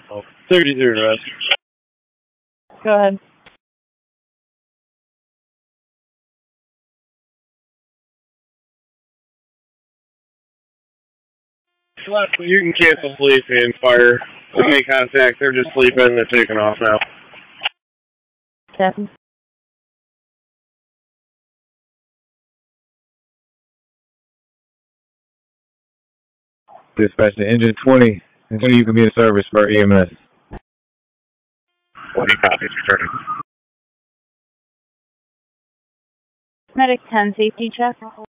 33 arrest. Go ahead. You can cancel sleep and fire. Make contact. They're just sleeping. They're taking off now. Captain. Dispatch to engine 20 until you can be in service for EMS. 20 copies returning. Medic 10, safety check.